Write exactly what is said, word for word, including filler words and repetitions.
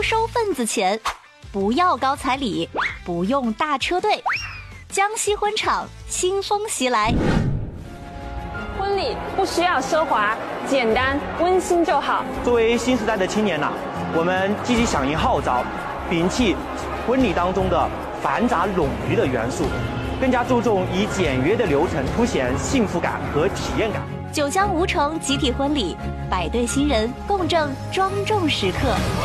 不收份子钱，不要高彩礼，不用大车队。江西婚场新风袭来。 婚礼不需要奢华，简单温馨就好。 作为新时代的青年呐、啊，我们积极响应号召，摒弃婚礼当中的繁杂冗余的元素，更加注重以简约的流程凸显幸福感和体验感。 九江吴城集体婚礼，百对新人共振庄重时刻。